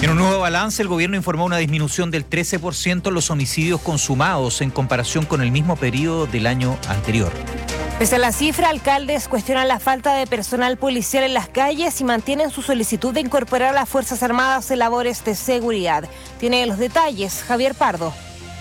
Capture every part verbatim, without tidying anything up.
En un nuevo balance, el gobierno informó una disminución del trece por ciento en los homicidios consumados en comparación con el mismo periodo del año anterior. Pese a la cifra, alcaldes cuestionan la falta de personal policial en las calles y mantienen su solicitud de incorporar a las Fuerzas Armadas en labores de seguridad. Tiene los detalles Javier Pardo.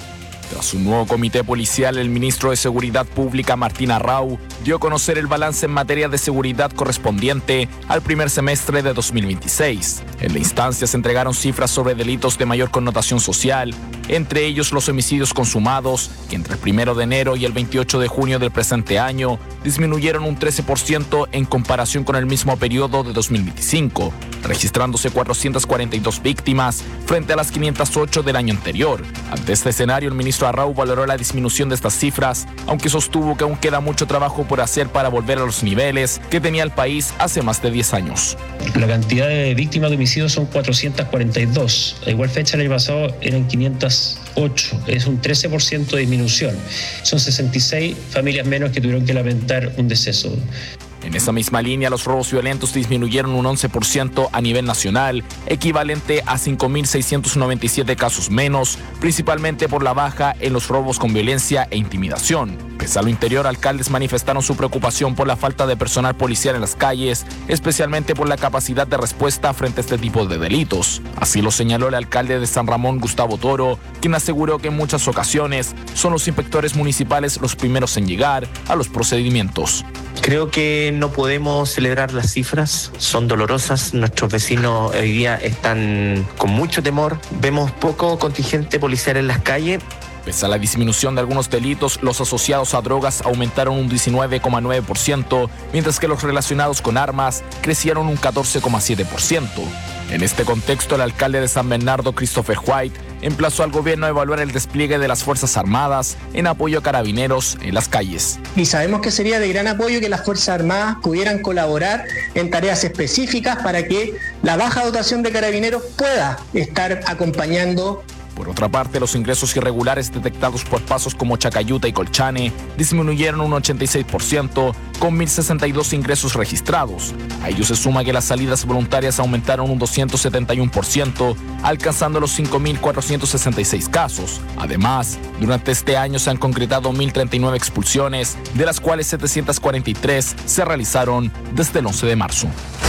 Tras un nuevo comité policial, el ministro de Seguridad Pública, Martín Arrau, dio a conocer el balance en materia de seguridad correspondiente al primer semestre de dos mil veintiséis. En la instancia se entregaron cifras sobre delitos de mayor connotación social, entre ellos los homicidios consumados, que entre el primero de enero y el veintiocho de junio del presente año disminuyeron un trece por ciento en comparación con el mismo periodo de dos mil veinticinco, registrándose cuatrocientas cuarenta y dos víctimas frente a las quinientas ocho del año anterior. Ante este escenario, el ministro Arrau valoró la disminución de estas cifras, aunque sostuvo que aún queda mucho trabajo por hacer para volver a los niveles que tenía el país hace más de diez años. La cantidad de víctimas de homicidios son cuatrocientas cuarenta y dos. A igual fecha el año pasado eran quinientas ocho. Es un trece por ciento de disminución. Son sesenta y seis familias menos que tuvieron que lamentar un deceso. En esa misma línea, los robos violentos disminuyeron un once por ciento a nivel nacional, equivalente a cinco mil seiscientos noventa y siete casos menos, principalmente por la baja en los robos con violencia e intimidación. Pese a lo interior, alcaldes manifestaron su preocupación por la falta de personal policial en las calles, especialmente por la capacidad de respuesta frente a este tipo de delitos. Así lo señaló el alcalde de San Ramón, Gustavo Toro, quien aseguró que en muchas ocasiones son los inspectores municipales los primeros en llegar a los procedimientos. Creo que no podemos celebrar las cifras, son dolorosas. Nuestros vecinos hoy día están con mucho temor. Vemos poco contingente policial en las calles. Pese a la disminución de algunos delitos, los asociados a drogas aumentaron un diecinueve coma nueve por ciento, mientras que los relacionados con armas crecieron un catorce coma siete por ciento. En este contexto, el alcalde de San Bernardo, Christopher White, emplazó al gobierno a evaluar el despliegue de las Fuerzas Armadas en apoyo a carabineros en las calles. Y sabemos que sería de gran apoyo que las Fuerzas Armadas pudieran colaborar en tareas específicas para que la baja dotación de carabineros pueda estar acompañando. Por otra parte, los ingresos irregulares detectados por pasos como Chacayuta y Colchane disminuyeron un ochenta y seis por ciento, con mil sesenta y dos ingresos registrados. A ello se suma que las salidas voluntarias aumentaron un doscientos setenta y uno por ciento, alcanzando los cinco mil cuatrocientos sesenta y seis casos. Además, durante este año se han concretado mil treinta y nueve expulsiones, de las cuales setecientas cuarenta y tres se realizaron desde el once de marzo.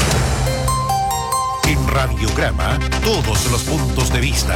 En Radiograma, todos los puntos de vista.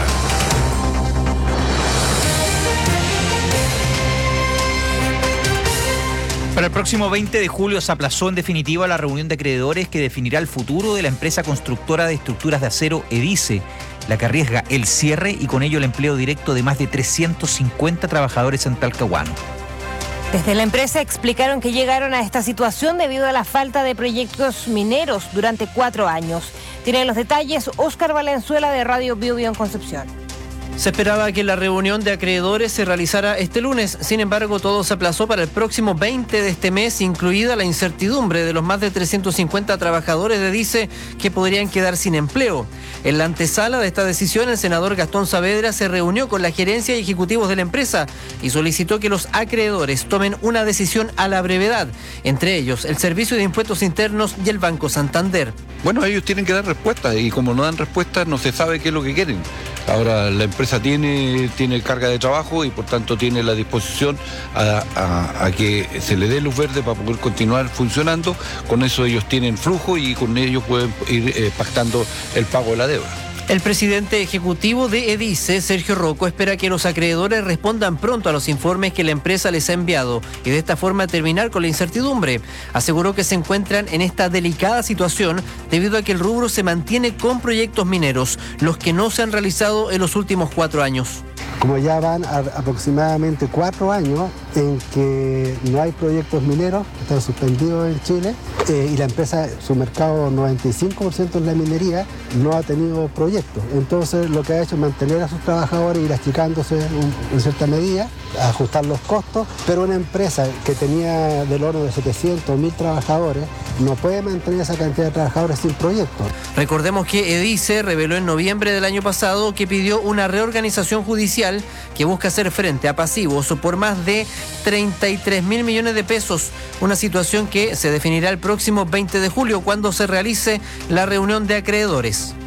Para el próximo veinte de julio se aplazó en definitiva la reunión de acreedores que definirá el futuro de la empresa constructora de estructuras de acero EDICE, la que arriesga el cierre y con ello el empleo directo de más de trescientos cincuenta trabajadores en Talcahuano. Desde la empresa explicaron que llegaron a esta situación debido a la falta de proyectos mineros durante cuatro años. Tiene los detalles Óscar Valenzuela de Radio Bio Bio en Concepción. Se esperaba que la reunión de acreedores se realizara este lunes, sin embargo todo se aplazó para el próximo veinte de este mes, incluida la incertidumbre de los más de trescientos cincuenta trabajadores de EDICE que podrían quedar sin empleo. En la antesala de esta decisión, el senador Gastón Saavedra se reunió con la gerencia y ejecutivos de la empresa y solicitó que los acreedores tomen una decisión a la brevedad, entre ellos el Servicio de Impuestos Internos y el Banco Santander. Bueno, ellos tienen que dar respuestas y como no dan respuestas no se sabe qué es lo que quieren. Ahora la empresa tiene, tiene carga de trabajo y por tanto tiene la disposición a, a, a que se le dé luz verde para poder continuar funcionando. Con eso ellos tienen flujo y con ello pueden ir eh, pactando el pago de la deuda. El presidente ejecutivo de EDICE, Sergio Rocco, espera que los acreedores respondan pronto a los informes que la empresa les ha enviado y de esta forma terminar con la incertidumbre. Aseguró que se encuentran en esta delicada situación debido a que el rubro se mantiene con proyectos mineros, los que no se han realizado en los últimos cuatro años. Como ya van a aproximadamente cuatro años en que no hay proyectos mineros, están suspendidos en Chile, eh, y la empresa, su mercado noventa y cinco por ciento en la minería, no ha tenido proyectos. Entonces lo que ha hecho es mantener a sus trabajadores, ir achicándose un, en cierta medida, ajustar los costos, pero una empresa que tenía del orden de setecientos mil trabajadores no puede mantener esa cantidad de trabajadores sin proyectos. Recordemos que EDICE reveló en noviembre del año pasado que pidió una reorganización judicial que busca hacer frente a pasivos por más de treinta y tres mil millones de pesos, una situación que se definirá el próximo veinte de julio cuando se realice la reunión de acreedores.